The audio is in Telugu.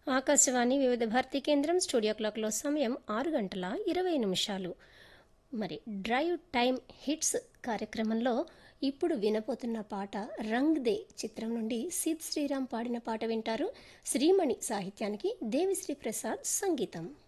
ఆకాశవాణి వివిధ భారతి కేంద్రం స్టూడియో క్లాక్లో సమయం 6 గంటల 20 నిమిషాలు. మరి డ్రైవ్ టైమ్ హిట్స్ కార్యక్రమంలో ఇప్పుడు వినపోతున్న పాట రంగ్ దే చిత్రం నుండి సిద్ శ్రీరామ్ పాడిన పాట వింటారు. శ్రీమణి సాహిత్యానికి దేవిశ్రీ ప్రసాద్ సంగీతం.